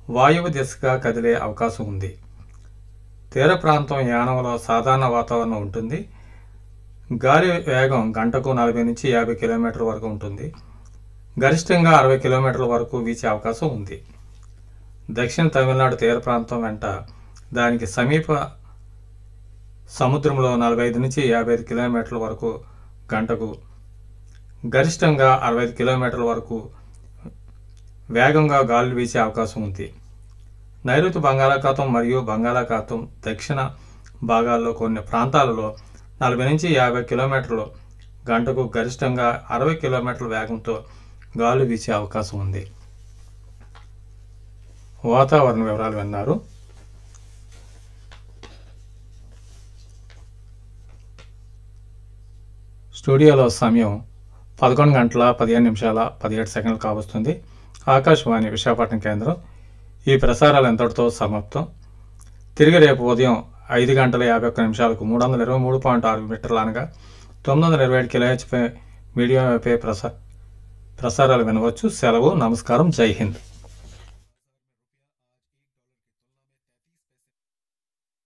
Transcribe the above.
వాయువ్య దిశగా కదిలే అవకాశం ఉంది. తీర ప్రాంతం యానంలో సాధారణ వాతావరణం ఉంటుంది. గాలి వేగం గంటకు 40 నుంచి 50 కిలోమీటర్ల వరకు ఉంటుంది. గరిష్టంగా 60 కిలోమీటర్ల వరకు వీచే అవకాశం ఉంది. దక్షిణ తమిళనాడు తీర ప్రాంతం వెంట దానికి సమీప సముద్రంలో 45 నుంచి 55 కిలోమీటర్ల వరకు గంటకు గరిష్టంగా 65 కిలోమీటర్ల వరకు వేగంగా గాలులు వీచే అవకాశం ఉంది. నైరుతి బంగాళాఖాతం మరియు బంగాళాఖాతం దక్షిణ భాగాల్లో కొన్ని ప్రాంతాలలో 40 నుంచి 50 కిలోమీటర్లు గంటకు గరిష్టంగా 60 కిలోమీటర్ల వేగంతో గాలులు వీచే అవకాశం ఉంది. వాతావరణ వివరాలు విన్నారు. స్టూడియోలో సమయం 11 గంటల 15 నిమిషాల 17 సెకండ్లు కావస్తుంది. ఆకాశవాణి విశాఖపట్నం కేంద్రం. ఈ ప్రసారాలు ఎంతటితో సమాప్తం. తిరిగి రేపు ఉదయం 5 గంటల 51 నిమిషాలకు 323.6 మీటర్లు అనగా 927 kHz మీడియం పై ప్రసారాలు వినవచ్చు. సెలవు. నమస్కారం. జై హింద్.